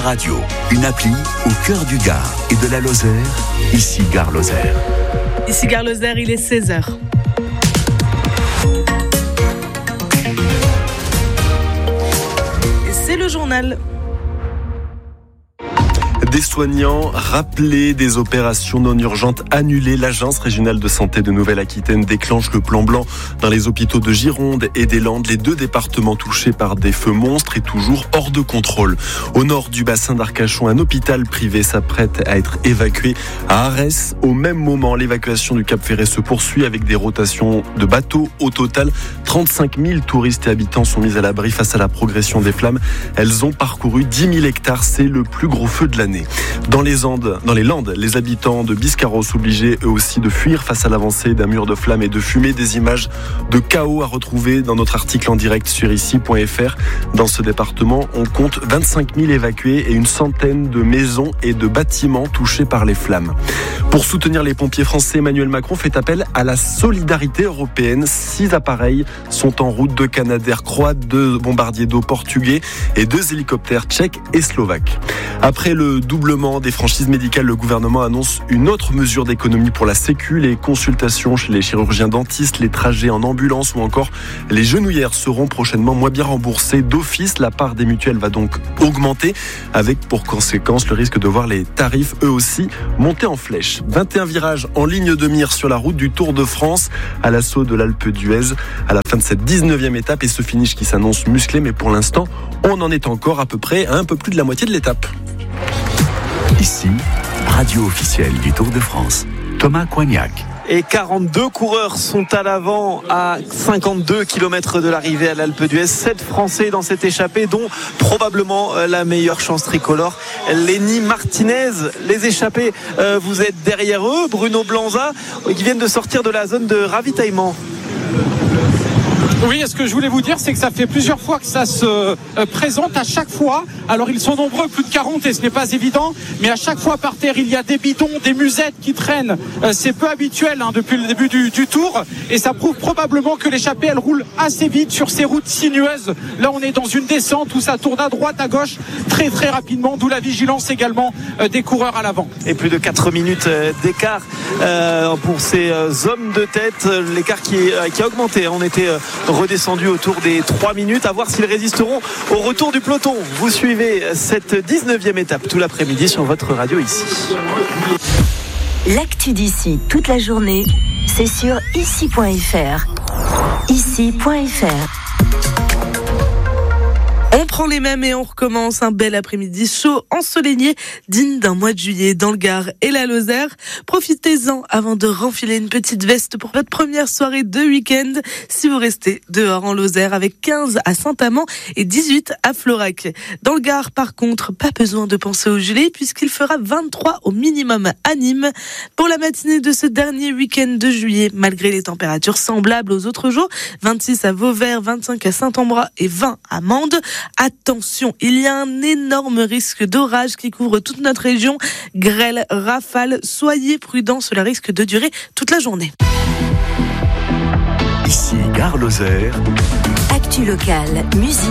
Radio, une appli au cœur du Gard et de la Lozère, ici Gare Lozère. Ici Gare Lozère, il est 16h. Et c'est le journal. Des soignants rappelés, des opérations non urgentes annulées. L'Agence régionale de santé de Nouvelle-Aquitaine déclenche le plan blanc dans les hôpitaux de Gironde et des Landes, les deux départements touchés par des feux monstres et toujours hors de contrôle. Au nord du bassin d'Arcachon, un hôpital privé s'apprête à être évacué à Arès. Au même moment, l'évacuation du Cap Ferret se poursuit avec des rotations de bateaux. Au total, 35 000 touristes et habitants sont mis à l'abri face à la progression des flammes. Elles ont parcouru 10 000 hectares. C'est le plus gros feu de l'année. Dans les Landes, les habitants de Biscarrosse obligés eux aussi de fuir face à l'avancée d'un mur de flammes et de fumée. Des images de chaos à retrouver dans notre article en direct sur ici.fr. Dans ce département, on compte 25 000 évacués et une centaine de maisons et de bâtiments touchés par les flammes. Pour soutenir les pompiers français, Emmanuel Macron fait appel à la solidarité européenne. 6 appareils sont en route, 2 Canadair croates, 2 bombardiers d'eau portugais et 2 hélicoptères tchèques et slovaques. Après le doublement des franchises médicales, le gouvernement annonce une autre mesure d'économie pour la Sécu. Les consultations chez les chirurgiens dentistes, les trajets en ambulance ou encore les genouillères seront prochainement moins bien remboursées d'office. La part des mutuelles va donc augmenter avec pour conséquence le risque de voir les tarifs eux aussi monter en flèche. 21 virages en ligne de mire sur la route du Tour de France à l'assaut de l'Alpe d'Huez à la fin de cette 19e étape et ce finish qui s'annonce musclé, mais pour l'instant on en est encore à peu près à un peu plus de la moitié de l'étape. Ici, radio officielle du Tour de France, Thomas Coignac. Et 42 coureurs sont à l'avant à 52 km de l'arrivée à l'Alpe d'Huez. 7 Français dans cette échappée, dont probablement la meilleure chance tricolore, Lenny Martinez. Les échappés, vous êtes derrière eux. Bruno Blanza, qui viennent de sortir de la zone de ravitaillement. Oui, ce que je voulais vous dire, c'est que ça fait plusieurs fois que ça se présente. À chaque fois, alors ils sont nombreux, plus de 40 et ce n'est pas évident, mais à chaque fois par terre il y a des bidons, des musettes qui traînent. C'est peu habituel depuis le début du tour et ça prouve probablement que l'échappée elle roule assez vite sur ces routes sinueuses. Là on est dans une descente où ça tourne à droite, à gauche très très rapidement, d'où la vigilance également des coureurs à l'avant. Et plus de 4 minutes d'écart pour ces hommes de tête, l'écart qui a augmenté. On était redescendu autour des 3 minutes, à voir s'ils résisteront au retour du peloton. Vous suivez cette 19e étape tout l'après-midi sur votre radio ici. L'actu d'ici toute la journée, c'est sur ici.fr. Ici.fr. On prend les mêmes et on recommence un bel après-midi chaud, ensoleillé, digne d'un mois de juillet dans le Gard et la Lozère. Profitez-en avant de renfiler une petite veste pour votre première soirée de week-end si vous restez dehors en Lozère, avec 15 à Saint-Amand et 18 à Florac. Dans le Gard, par contre, pas besoin de penser au gelé puisqu'il fera 23 au minimum à Nîmes. Pour la matinée de ce dernier week-end de juillet, malgré les températures semblables aux autres jours, 26 à Vauvert, 25 à Saint-Ambrois et 20 à Mende. Attention, il y a un énorme risque d'orage qui couvre toute notre région. Grêle, rafale, soyez prudents, cela risque de durer toute la journée. Ici, Gare Lozère. Actu locale, musique.